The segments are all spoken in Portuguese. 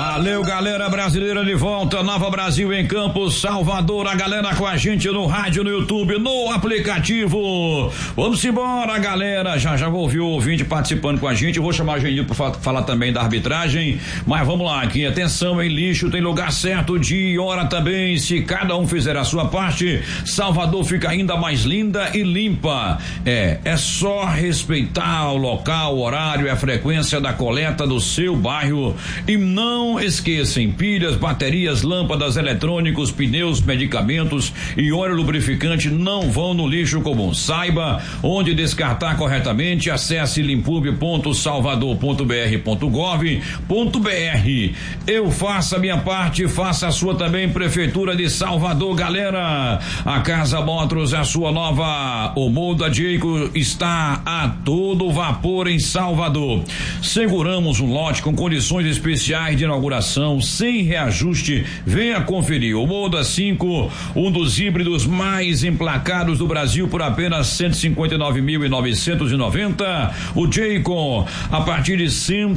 Valeu, galera brasileira de volta, Nova Brasil em Campos, Salvador, a galera com a gente no rádio, no YouTube, no aplicativo. Vamos embora, galera. Já vou ouvir o ouvinte participando com a gente. Eu vou chamar o Genildo para falar também da arbitragem, mas vamos lá aqui. Atenção, em lixo tem lugar certo, dia e hora também. Se cada um fizer a sua parte, Salvador fica ainda mais linda e limpa. É só respeitar o local, o horário e a frequência da coleta do seu bairro. E não esqueçam, pilhas, baterias, lâmpadas, eletrônicos, pneus, medicamentos e óleo lubrificante não vão no lixo comum. Saiba onde descartar corretamente. Acesse limpub.salvador.br.gov.br. Eu faço a minha parte, faça a sua também, Prefeitura de Salvador, galera. A Casa Motors, a sua nova Omoda Jayco, está a todo vapor em Salvador. Seguramos um lote com condições especiais de inauguração, sem reajuste. Venha conferir. O Moda 5, um dos híbridos mais emplacados do Brasil, por apenas 159.990. O Jayco a partir de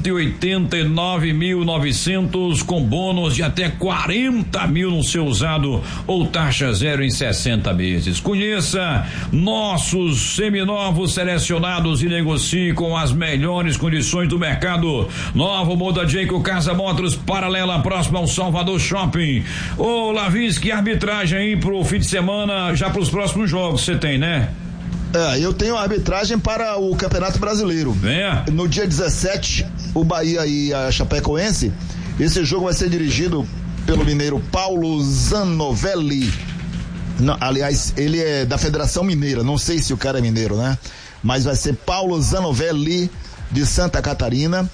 189.900, com bônus de até 40 mil no seu usado ou taxa zero em 60 meses. Conheça nossos seminovos selecionados e negocie com as melhores condições do mercado. Novo Moda Jayco, Casa Motors, paralela, próxima ao Salvador Shopping. Ô Lavis, que arbitragem aí pro fim de semana, já pros próximos jogos você tem, né? Eu tenho arbitragem para o Campeonato Brasileiro. Venha. No dia 17, o Bahia e a Chapecoense. Esse jogo vai ser dirigido pelo mineiro Paulo Zanovelli. Não, aliás, ele é da Federação Mineira, não sei se o cara é mineiro, né? Mas vai ser Paulo Zanovelli, de Santa Catarina.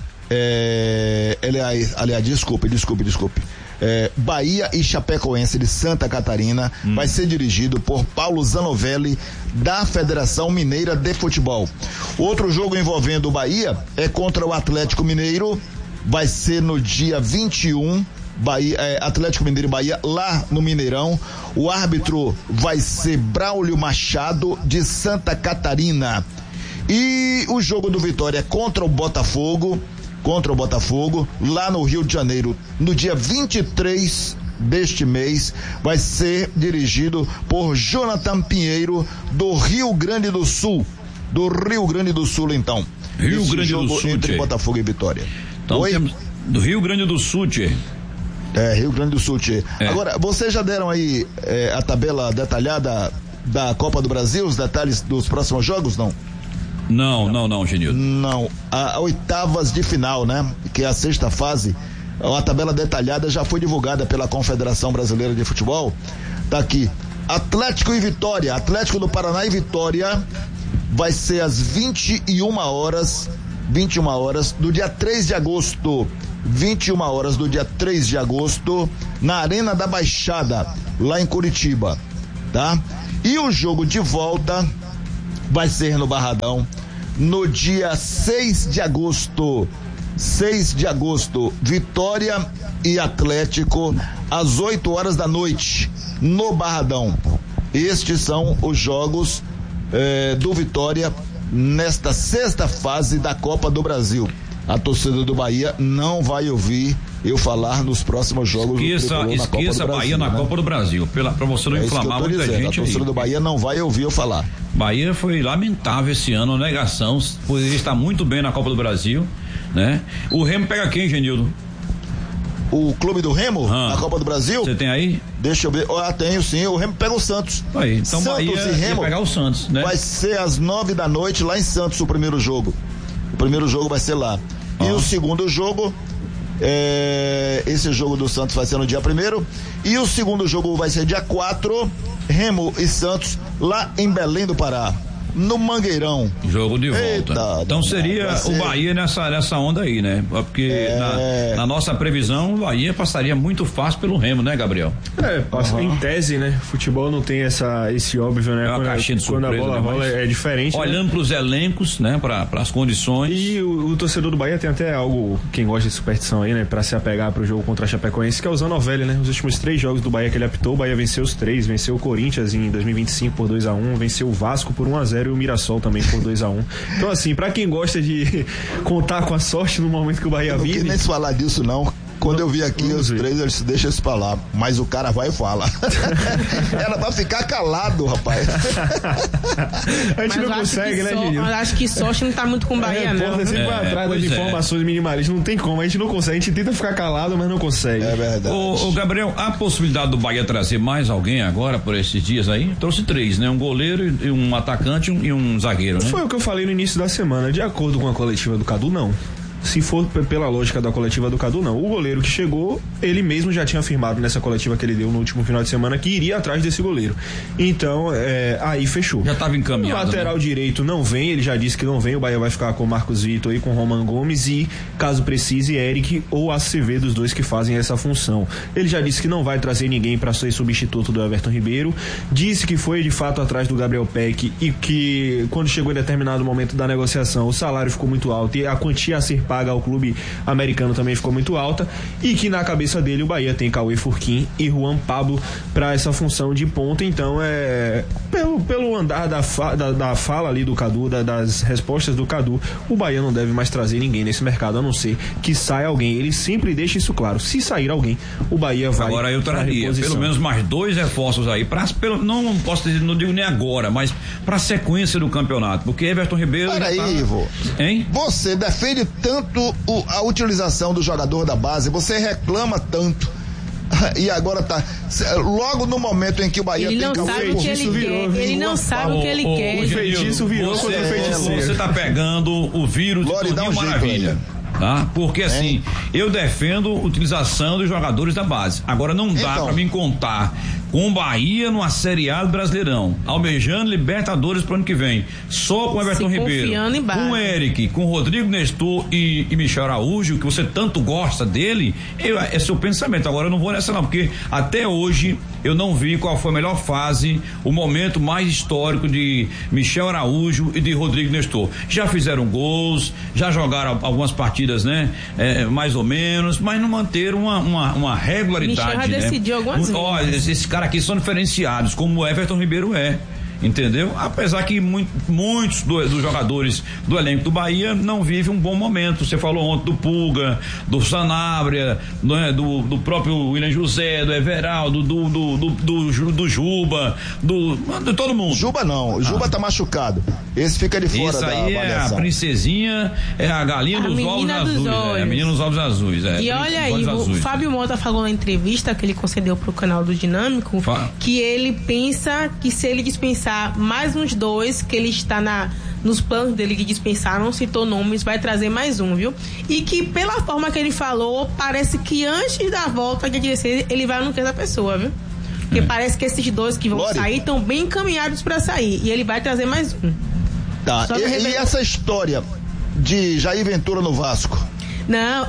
Aliás, desculpe. Bahia e Chapecoense de Santa Catarina vai ser dirigido por Paulo Zanovelli, da Federação Mineira de Futebol. Outro jogo envolvendo o Bahia é contra o Atlético Mineiro, vai ser no dia 21, Atlético Mineiro e Bahia, lá no Mineirão. O árbitro vai ser Braulio Machado, de Santa Catarina. E o jogo do Vitória é contra o Botafogo, lá no Rio de Janeiro, no dia 23 deste mês, vai ser dirigido por Jonathan Pinheiro, do Rio Grande do Sul. Então. Rio Grande jogo do Sul, entre Botafogo e Vitória. Então temos do Rio Grande do Sul, tchê. Rio Grande do Sul, tchê. Agora, vocês já deram aí a tabela detalhada da Copa do Brasil, os detalhes dos próximos jogos, não? Não, Genildo. Não, a oitavas de final, né? Que é a sexta fase. A tabela detalhada já foi divulgada pela Confederação Brasileira de Futebol. Tá aqui. Atlético e Vitória, Atlético do Paraná e Vitória, vai ser às 21 horas do dia 3 de agosto. 21 horas do dia 3 de agosto, na Arena da Baixada, lá em Curitiba, tá? E o jogo de volta vai ser no Barradão, no dia 6 de agosto, Vitória e Atlético, às 8 horas da noite, no Barradão. Estes são os jogos do Vitória nesta sexta fase da Copa do Brasil. A torcida do Bahia não vai ouvir eu falar nos próximos jogos. Esqueça Bahia na Copa do Brasil, pra você não inflamar muita gente. A torcida do Bahia não vai ouvir eu falar. Bahia foi lamentável esse ano, negação, poderia estar muito bem na Copa do Brasil, né? O Remo pega quem, Genildo? O clube do Remo, na Copa do Brasil? Você tem aí? Deixa eu ver. Tenho sim. O Remo pega o Santos. Aí, então Santos Bahia e Remo pegar o Santos, né? Vai ser às 9 da noite lá em Santos o primeiro jogo. O primeiro jogo vai ser lá. E o segundo jogo, esse jogo do Santos vai ser no dia 1º. E o segundo jogo vai ser dia 4, Remo e Santos, lá em Belém do Pará, no Mangueirão. Jogo de volta. Eita, então seria o Bahia nessa onda aí, né? Porque na nossa previsão, o Bahia passaria muito fácil pelo Remo, né, Gabriel? Em tese, né? Futebol não tem esse óbvio, né? Quando a bola rola é diferente. Olhando, né, pros elencos, né? Para as condições. E o torcedor do Bahia tem até algo, quem gosta de superstição aí, né? Pra se apegar pro jogo contra a Chapecoense, que é o Zanovelli, né? Os últimos 3 jogos do Bahia que ele apitou, o Bahia venceu os 3, venceu o Corinthians em 2025 por 2-1, venceu o Vasco por 1-0 e o Mirassol também por 2-1. Então, assim, pra quem gosta de contar com a sorte no momento que o Bahia vive. Não quero nem falar disso, não. Quando eu vi aqui os três, eu disse, deixa isso pra lá. Mas o cara vai e fala. Ela vai ficar calado, rapaz. A gente não consegue, né, Gil? Eu acho que sorte não tá muito com o Bahia, não. Você sempre vai atrás das informações minimalistas. Não tem como, a gente não consegue. A gente tenta ficar calado, mas não consegue. É verdade. Ô Gabriel, há possibilidade do Bahia trazer mais alguém agora por esses dias aí? Trouxe 3, né? Um goleiro e um atacante e um zagueiro, né? Foi o que eu falei no início da semana. De acordo com a coletiva do Cadu, não. Se for pela lógica da coletiva do Cadu, não. O goleiro que chegou, ele mesmo já tinha afirmado nessa coletiva que ele deu no último final de semana que iria atrás desse goleiro. Então, aí fechou. Já estava encaminhado. O lateral direito não vem, ele já disse que não vem. O Bahia vai ficar com o Marcos Vitor e com o Roman Gomes e, caso precise, Eric ou Acevedo, os dois que fazem essa função. Ele já disse que não vai trazer ninguém para ser substituto do Everton Ribeiro. Disse que foi de fato atrás do Gabriel Peck e que, quando chegou em determinado momento da negociação, o salário ficou muito alto e a quantia a ser paga ao clube americano também ficou muito alta, e que na cabeça dele o Bahia tem Cauê Furquim e Juan Pablo para essa função de ponta. Então pelo andar da fala ali do Cadu, das respostas do Cadu, o Bahia não deve mais trazer ninguém nesse mercado, a não ser que saia alguém. Ele sempre deixa isso claro, se sair alguém, o Bahia vai. Agora eu traria pelo menos mais 2 reforços aí, não posso dizer, não digo nem agora, mas pra sequência do campeonato, porque Everton Ribeiro. Peraí, Ivo. Hein? Você defende tanto a utilização do jogador da base, você reclama tanto. E agora tá logo no momento em que o Bahia ele tem não sabe o que ele quer. Ele não sabe o que ele quer. O feitiço virou contra o feiticeiro. Você tá pegando o vírus de Toninho Maravilha. Tá? Porque assim, eu defendo a utilização dos jogadores da base. Agora não dá pra mim contar com o Bahia numa Série A do Brasileirão, almejando Libertadores pro ano que vem, só com Everton Ribeiro, com o Eric, com o Rodrigo Nestor e Michel Araújo, que você tanto gosta dele, é seu pensamento. Agora eu não vou nessa não, porque até hoje eu não vi qual foi a melhor fase, o momento mais histórico de Michel Araújo e de Rodrigo Nestor. Já fizeram gols, já jogaram algumas partidas, né? Mais ou menos, mas não manteram uma regularidade. Michel já decidiu algumas vezes. Esses caras aqui são diferenciados, como o Everton Ribeiro é. Entendeu? Apesar que muitos dos jogadores do elenco do Bahia não vivem um bom momento. Você falou ontem do Pulga, do Sanabria, do próprio William José, do Everaldo, do Juba, de todo mundo. Juba não, o Juba tá machucado. Esse fica de fora da avaliação. Isso aí é a princesinha, é a galinha dos ovos azuis. É a menina dos ovos azuis. E olha aí, o Fábio Mota falou na entrevista que ele concedeu pro canal do Dinâmico que ele pensa que se ele dispensar mais uns 2, que ele está nos planos dele de dispensar, não citou nomes, vai trazer mais um, viu? E que pela forma que ele falou, parece que antes da volta de dizer, ele vai no da pessoa, viu? Porque parece que esses 2 que vão sair estão bem encaminhados para sair, e ele vai trazer mais um. Tá, e essa história de Jair Ventura no Vasco? Não,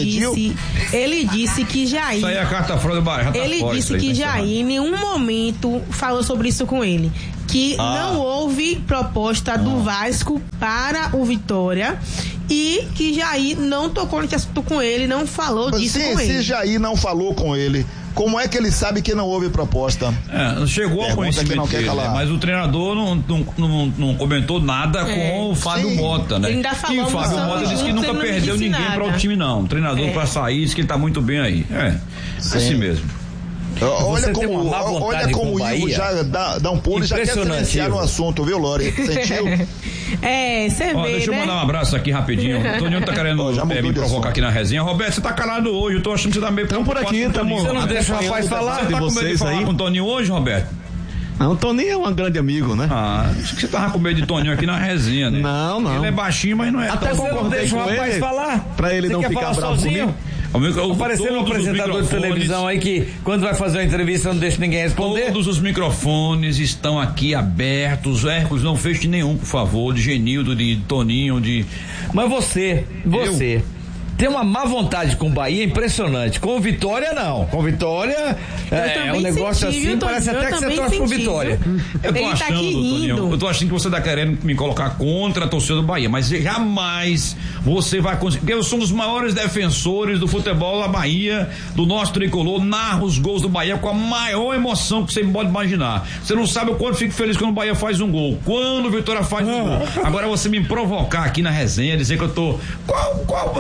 ele disse que Jair. Isso aí é a carta fora do bairro. Ele disse que Jair em nenhum momento falou sobre isso com ele. Que não houve proposta do Vasco para o Vitória e que Jair não tocou nesse assunto com ele, não falou disso com ele. Se Jair não falou com ele, como é que ele sabe que não houve proposta? Chegou ao conhecimento dele, mas o treinador não comentou nada com o Fábio Mota, né? Ele ainda falou, e o Fábio Mota disse que nunca perdeu ninguém para o time, não. O treinador para sair, disse que ele tá muito bem aí. Assim mesmo. Olha como o Ivo já dá um pulo e já quer silenciar no assunto, viu, Lore? Sentiu? Você vê, deixa eu mandar um abraço aqui rapidinho. O Toninho tá querendo me provocar aqui na resenha. Roberto, você tá calado hoje, eu tô achando que você tá meio... Estamos por aqui, você não deixa o rapaz falar de vocês aí. Você tá com medo de falar com o Toninho hoje, Roberto? Não, o Toninho é um grande amigo, né? Acho que você tava com medo de Toninho aqui na resenha, né? Não. Ele é baixinho, mas não é. Até concordei com ele falar. Pra ele não ficar bravo comigo. Aparecendo um apresentador de televisão aí que quando vai fazer uma entrevista não deixa ninguém responder. Todos os microfones estão aqui abertos. Hércules, não feche nenhum, por favor, de Genildo, de Toninho, de... Mas você tem uma má vontade com o Bahia impressionante. Com o Vitória, não. Com o Vitória é um negócio assim, parece até que você torce pro Vitória. Eu tô achando, Toninho, eu tô achando que você tá querendo me colocar contra a torcida do Bahia, mas jamais você vai conseguir, porque eu sou um dos maiores defensores do futebol da Bahia, do nosso tricolor, narro os gols do Bahia com a maior emoção que você pode imaginar. Você não sabe o quanto fico feliz quando o Bahia faz um gol, quando o Vitória faz um gol. Agora você me provocar aqui na resenha, dizer que eu tô... Qual o problema?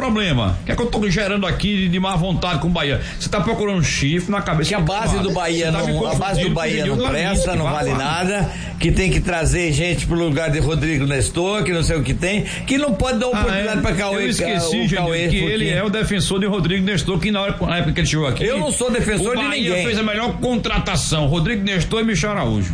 O que é que eu tô gerando aqui de má vontade com o Bahia? Você tá procurando um chifre na cabeça. Que a base do Bahia não presta, não vale nada, que tem que trazer gente pro lugar de Rodrigo Nestor, que não sei o que tem, que não pode dar oportunidade pra Cauê. Eu esqueci, gente, que ele é o defensor de Rodrigo Nestor, que na época que ele chegou aqui. Eu não sou defensor de ninguém. O Bahia fez a melhor contratação, Rodrigo Nestor e Michel Araújo.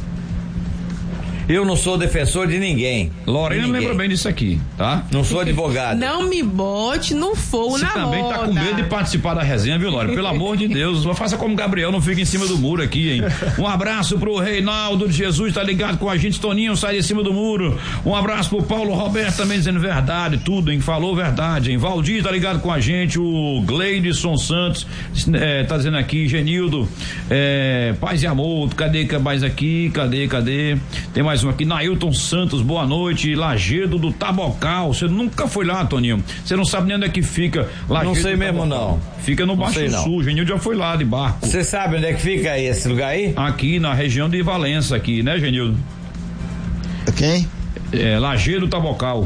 Eu não sou defensor de ninguém. Lorena lembra bem disso aqui, tá? Não sou advogado. Não me bote no fogo na roda. Você também tá com medo de participar da resenha, viu, Lorena? Pelo amor de Deus, faça como Gabriel, não fique em cima do muro aqui, hein? Um abraço pro Reinaldo de Jesus, tá ligado com a gente, Toninho, sai de cima do muro. Um abraço pro Paulo Roberto também dizendo verdade, tudo, hein? Falou verdade, hein? Valdir tá ligado com a gente, o Gleidson Santos, tá dizendo aqui, Genildo, paz e amor, cadê mais aqui? Cadê? Tem mais um aqui, Nailton Santos, boa noite, Lajedo do Tabocal, você nunca foi lá, Toninho, você não sabe nem onde é que fica Lajedo. Não sei mesmo não. Fica no Baixo Sul, Genildo já foi lá de barco. Você sabe onde é que fica esse lugar aí? Aqui na região de Valença aqui, né, Genildo? Quem? Lajedo Tabocal.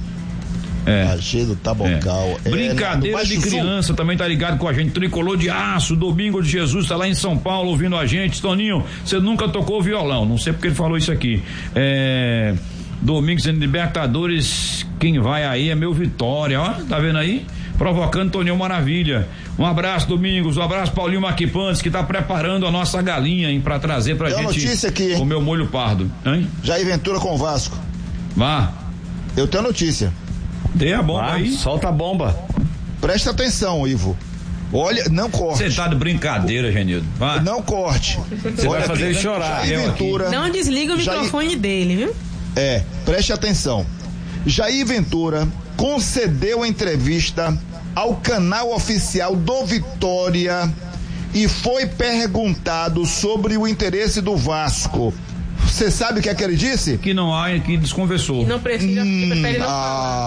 Lajedo Tabocal. Brincadeira de criança Sul. Também tá ligado com a gente. Tricolor de Aço, Domingo de Jesus, tá lá em São Paulo ouvindo a gente. Toninho, você nunca tocou violão, não sei porque ele falou isso aqui. Domingos em Libertadores, quem vai aí é meu Vitória, ó, tá vendo aí? Provocando Toninho Maravilha. Um abraço, Domingos, um abraço, Paulinho Maquipantes, que tá preparando a nossa galinha, hein, pra trazer pra gente notícia aqui, o meu molho pardo, hein? Jair Ventura com o Vasco. Vá. Eu tenho notícia. Dê a bomba aí. Solta a bomba. Presta atenção, Ivo. Olha, não corte. Você tá de brincadeira, Genildo. Vai. Não corte. Você vai fazer ele chorar. Jair Ventura, não desliga o microfone dele, viu? Preste atenção. Jair Ventura concedeu entrevista ao canal oficial do Vitória e foi perguntado sobre o interesse do Vasco. Você sabe o que é que ele disse? Que não há, que desconversou. Que não precisa, que prefere não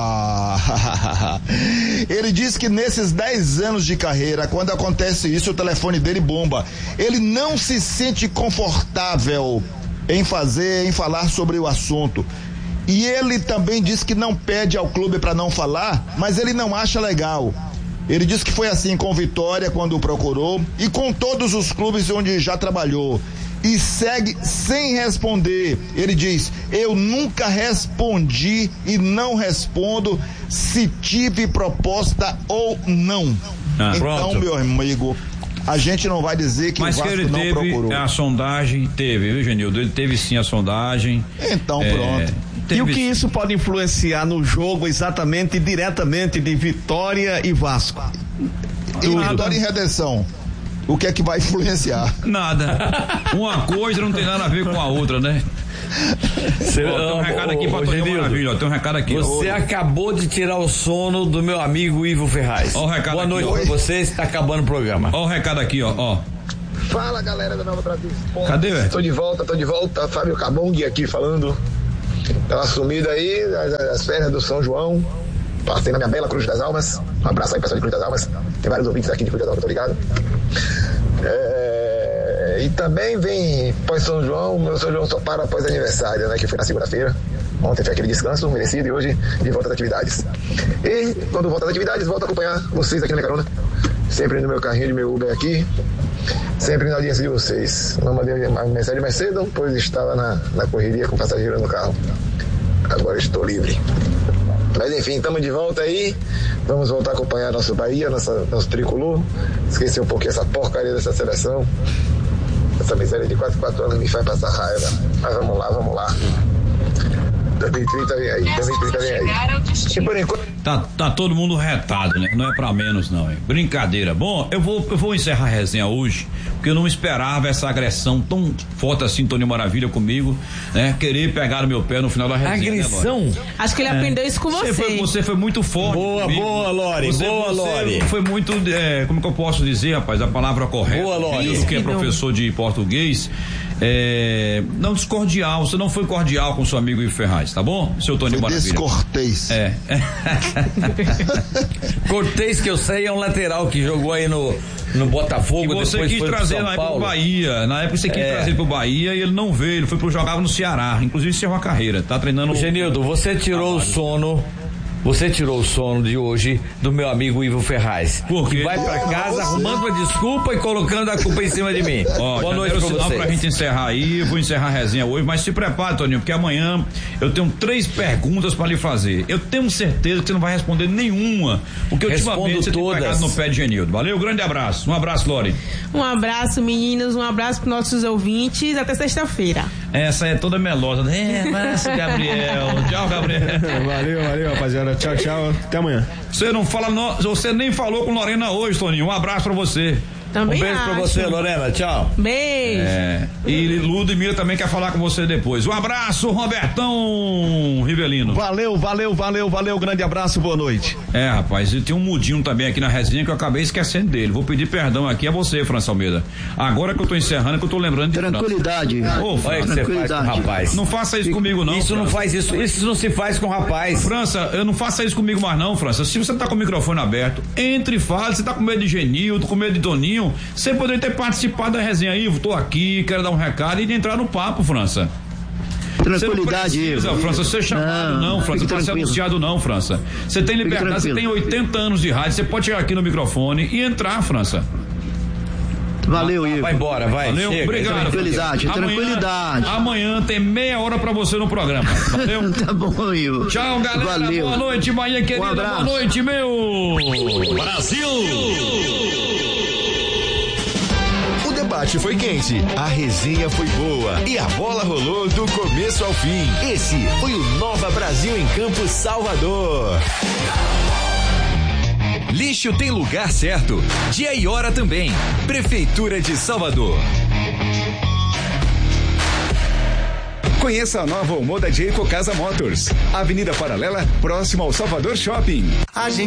falar. Ele disse que nesses 10 anos de carreira, quando acontece isso, o telefone dele bomba. Ele não se sente confortável em falar sobre o assunto. E ele também disse que não pede ao clube para não falar, mas ele não acha legal. Ele disse que foi assim com o Vitória quando o procurou e com todos os clubes onde já trabalhou. E segue sem responder. Ele diz: eu nunca respondi e não respondo se tive proposta ou não. Então, pronto. Meu amigo, a gente não vai dizer que mas o Vasco que ele não teve procurou. A sondagem, viu, Genildo? Ele teve sim a sondagem. Então pronto. E o que isso pode influenciar no jogo exatamente, diretamente de Vitória e Vasco? E Vitória e Redenção. O que é que vai influenciar? Nada. Uma coisa não tem nada a ver com a outra, né? Tem um recado aqui pra Toninho Maravilha, tem um recado aqui. Você acabou de tirar o sono do meu amigo Ivo Ferraz. Boa noite pra você, está acabando o programa. Ó o recado aqui, ó. Fala, galera da Nova Brasil Esportes. Cadê, velho? Tô de volta, Fábio Cabong aqui falando. Tava sumido aí, as férias do São João. Passei na minha bela Cruz das Almas. Um abraço aí, pessoal de Cruz das Almas. Tem vários ouvintes aqui de Cruz das Almas, tô ligado. E também vem pós-São João, meu São João só para após aniversário, né? Que foi na segunda-feira. Ontem foi aquele descanso merecido e hoje de volta às atividades. E quando volta às atividades, volto a acompanhar vocês aqui na minha carona. Sempre no meu carrinho de meu Uber aqui. Sempre na audiência de vocês. Não mandei uma mensagem mais cedo, pois estava na correria com passageiro no carro. Agora estou livre. Mas enfim, estamos de volta aí. Vamos voltar a acompanhar nosso Bahia, nosso tricolor. Esqueci um pouquinho essa porcaria dessa seleção. Essa miséria de 4 anos me faz passar raiva. Mas vamos lá. 2030 vem aí. E por enquanto. Tá todo mundo retado, né? Não é pra menos, não, hein? Brincadeira. Bom, eu vou encerrar a resenha hoje, porque eu não esperava essa agressão tão forte assim, Toninho Maravilha comigo, né? Querer pegar no meu pé no final da resenha. Agressão? Né, acho que ele aprendeu isso com você. Você foi muito forte. Boa, Lore. Você foi muito, como que eu posso dizer, rapaz, a palavra correta. Boa, Lore. Eu que é professor de português, não descordial, você não foi cordial com seu amigo Ivo Ferraz, tá bom? Seu Toninho Maravilha. Descortês. Cortês, que eu sei, é um lateral que jogou aí no Botafogo. E você depois quis foi trazer na época pro Bahia. Na época você quis trazer ele pro Bahia e ele não veio. Ele jogava no Ceará. Inclusive encerrou a carreira. Tá treinando. Genildo, você tirou o sono Você tirou o sono de hoje do meu amigo Ivo Ferraz. Por quê? Vai pra casa arrumando uma desculpa e colocando a culpa em cima de mim. Boa noite pra vocês. Pra gente encerrar aí, eu vou encerrar a resenha hoje, mas se prepare, Toninho, porque amanhã eu tenho 3 perguntas pra lhe fazer. Eu tenho certeza que você não vai responder nenhuma, porque ultimamente você tem pegado no pé de Genildo. Valeu, grande abraço. Um abraço, Lori. Um abraço, meninos, um abraço pros nossos ouvintes, até sexta-feira. Essa é toda melosa. Abraço, Gabriel. Tchau, Gabriel. Valeu, rapaziada. Tchau, tchau. Até amanhã. Você nem falou com Lorena hoje, Toninho. Um abraço pra você. Também um beijo pra você, Lorena. Tchau. Beijo. E Ludmila também quer falar com você depois. Um abraço, Robertão Rivelino. Valeu. Grande abraço, boa noite. Rapaz, e tem um mudinho também aqui na resenha que eu acabei esquecendo dele. Vou pedir perdão aqui a você, França Almeida. Agora que eu tô encerrando, que eu tô lembrando de tranquilidade. Olha o que você faz com o rapaz. Não faça isso comigo, não. Isso França. Não faz isso. Isso não se faz com o rapaz. França, eu não faça isso comigo mais, não, França. Se você tá com o microfone aberto, entre e fale. Você tá com medo de Genildo, com medo de Toninho. Você poderia ter participado da resenha aí, tô aqui, quero dar um recado e entrar no papo, França. Tranquilidade, você não precisa, França, ser chamado não, França, não ser anunciado não, França. Você tem liberdade, você tem 80 anos de rádio, você pode chegar aqui no microfone e entrar, França. Valeu, Igor. Vai embora, vai. Valeu, chega. Obrigado. Tranquilidade. Amanhã tem meia hora pra você no programa. Valeu? Tá bom, Igor. Tchau, galera. Valeu. Boa noite, Bahia querida. Boa noite, meu Brasil. O debate foi quente, a resenha foi boa e a bola rolou do começo ao fim. Esse foi o Nova Brasil em Campos, Salvador. Lixo tem lugar certo, dia e hora também. Prefeitura de Salvador. Conheça a nova Omoda de Ecocasa Motors, Avenida Paralela, próximo ao Salvador Shopping.